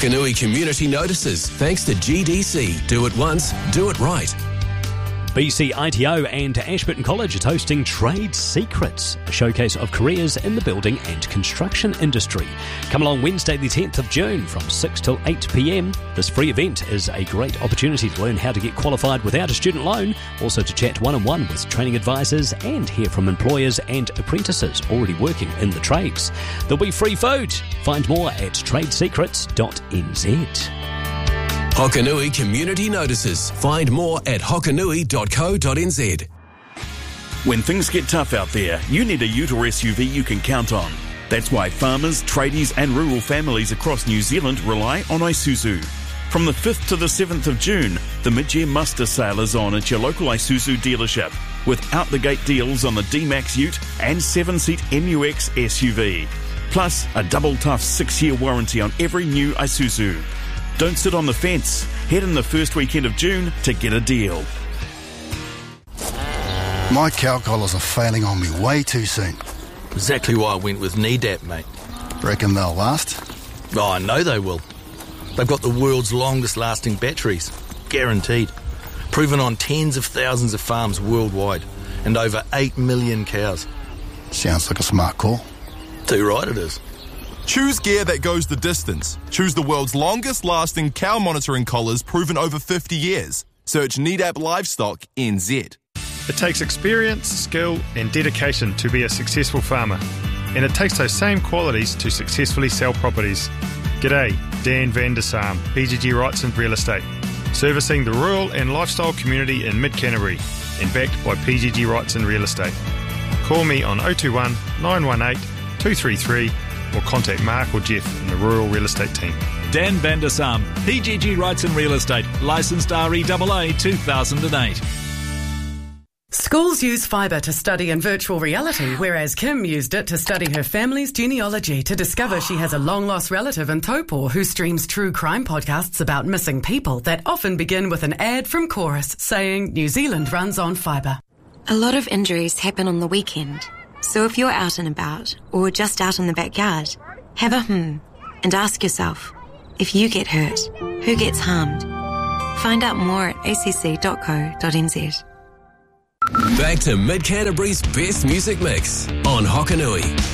Hokanui Community Notices, thanks to GDC. Do it once, do it right. BC ITO and Ashburton College is hosting Trade Secrets, a showcase of careers in the building and construction industry. Come along Wednesday the 10th of June from 6 till 8 p.m. This free event is a great opportunity to learn how to get qualified without a student loan, also to chat one-on-one with training advisors and hear from employers and apprentices already working in the trades. There'll be free food. Find more at tradesecrets.nz. Hokanui Community Notices. Find more at hokanui.co.nz. When things get tough out there, you need a ute or SUV you can count on. That's why farmers, tradies and rural families across New Zealand rely on Isuzu. From the 5th to the 7th of June, the mid-year muster sale is on at your local Isuzu dealership, with out-the-gate deals on the D-Max ute and 7-seat MUX SUV. Plus, a double tough 6-year warranty on every new Isuzu. Don't sit on the fence. Head in the first weekend of June to get a deal. My cow collars are failing on me way too soon. Exactly why I went with Nedap, mate. Reckon they'll last? Oh, I know they will. They've got the world's longest lasting batteries. Guaranteed. Proven on tens of thousands of farms worldwide and over 8 million cows. Sounds like a smart call. Too right it is. Choose gear that goes the distance. Choose the world's longest-lasting cow monitoring collars proven over 50 years. Search Nedap Livestock NZ. It takes experience, skill and dedication to be a successful farmer. And it takes those same qualities to successfully sell properties. G'day, Dan van der Saam, PGG Wrightson Real Estate. Servicing the rural and lifestyle community in Mid-Canterbury and backed by PGG Wrightson Real Estate. Call me on 021 918 233 or contact Mark or Jeff in the Rural Real Estate team. Dan van der Saam, PGG Wrightson Real Estate, licensed REAA 2008. Schools use fibre to study in virtual reality, whereas Kim used it to study her family's genealogy to discover she has a long-lost relative in Taupo who streams true crime podcasts about missing people that often begin with an ad from Chorus saying New Zealand runs on fibre. A lot of injuries happen on the weekend. So if you're out and about, or just out in the backyard, have a and ask yourself, if you get hurt, who gets harmed? Find out more at acc.co.nz. Back to Mid-Canterbury's best music mix on Hokanui.